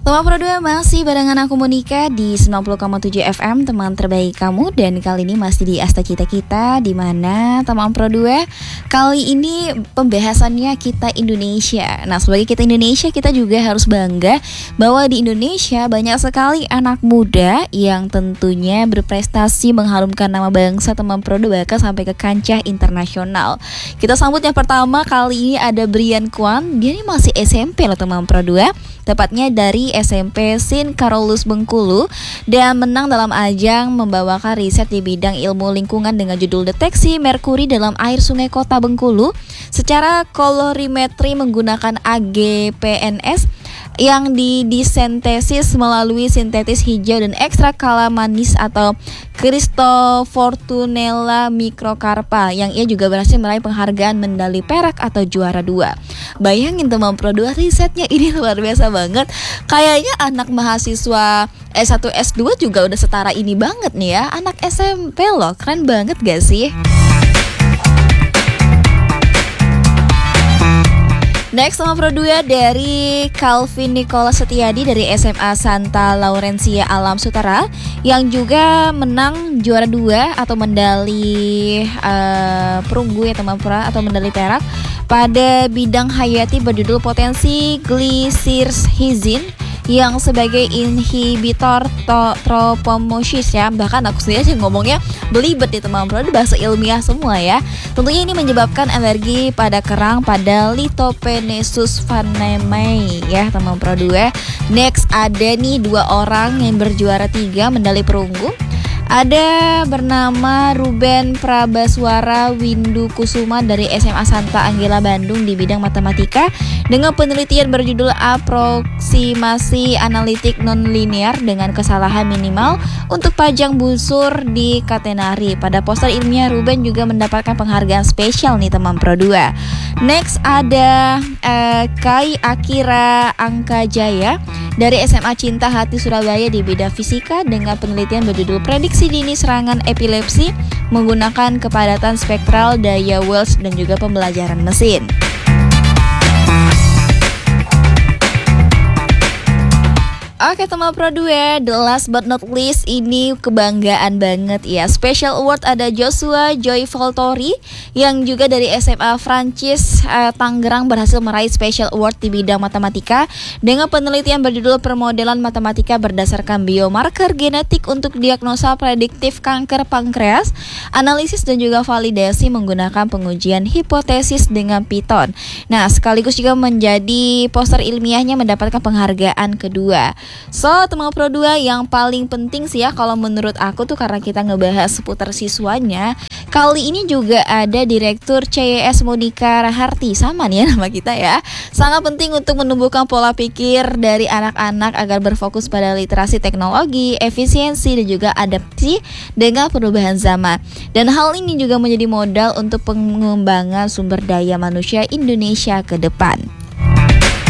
Teman Pro 2 masih barengan aku Monica di 90,7 FM, teman terbaik kamu. Dan kali ini masih di Asta Kita, di mana teman Pro 2 kali ini pembahasannya kita Indonesia. Nah, sebagai kita Indonesia, kita juga harus bangga bahwa di Indonesia banyak sekali anak muda yang tentunya berprestasi mengharumkan nama bangsa teman Pro 2 bahkan sampai ke kancah internasional. Kita sambut yang pertama kali ini ada Brian Kwan. Dia ini masih SMP loh teman Pro 2, tepatnya dari SMP Sin Carolus Bengkulu, dan menang dalam ajang membawakan riset di bidang ilmu lingkungan dengan judul Deteksi Merkuri dalam Air Sungai Kota Bengkulu secara kolorimetri menggunakan AGPNS yang disintesis melalui sintetis hijau dan ekstrak kala manis atau Cristofortunella microcarpa, yang ia juga berhasil meraih penghargaan medali perak atau juara 2. Bayangin teman Pro 2, risetnya ini luar biasa banget. Kayaknya anak mahasiswa S1 S2 juga udah setara ini banget nih ya. Anak SMP loh, keren banget gak sih? Next sama Pro 2 dari Calvin Nicholas Setiadi dari SMA Santa Laurencia Alam Sutera, yang juga menang juara 2 atau medali perunggu ya teman Pro, atau medali perak pada bidang hayati berjudul potensi glycyrrhizin yang sebagai inhibitor tropomosis ya. Bahkan aku sendiri aja ngomongnya belibet di teman Pro, bahasa ilmiah semua ya. Tentunya ini menyebabkan alergi pada kerang pada Lithopenesus phanemae ya teman Pro 2. Next ada nih 2 orang yang berjuara 3 medali perunggu. Ada bernama Ruben Prabaswara Windu Kusuma dari SMA Santa Anggela Bandung di bidang matematika dengan penelitian berjudul aproksimasi analitik nonlinear dengan kesalahan minimal untuk pajang busur di katenari. Pada poster ilmiah, Ruben juga mendapatkan penghargaan spesial nih teman Pro 2. Next ada Kai Akira Angkajaya dari SMA Cinta Hati Surabaya di bidang fisika dengan penelitian berjudul prediksi dini serangan epilepsi menggunakan kepadatan spektral daya Wells dan juga pembelajaran mesin. Oke teman Pro 2, the last but not least, ini kebanggaan banget ya. Special award ada Joshua Joy Voltori yang juga dari SMA Francis Tangerang berhasil meraih special award di bidang matematika dengan penelitian berjudul permodelan matematika berdasarkan biomarker genetik untuk diagnosa prediktif kanker pankreas, analisis dan juga validasi menggunakan pengujian hipotesis dengan Python. Nah, sekaligus juga menjadi poster ilmiahnya mendapatkan penghargaan kedua. So, teman Pro 2, yang paling penting sih ya kalau menurut aku tuh, karena kita ngebahas seputar siswanya, kali ini juga ada Direktur CYS Monica Raharti, sama nih ya nama kita ya. Sangat penting untuk menumbuhkan pola pikir dari anak-anak agar berfokus pada literasi teknologi, efisiensi dan juga adaptasi dengan perubahan zaman. Dan hal ini juga menjadi modal untuk pengembangan sumber daya manusia Indonesia ke depan.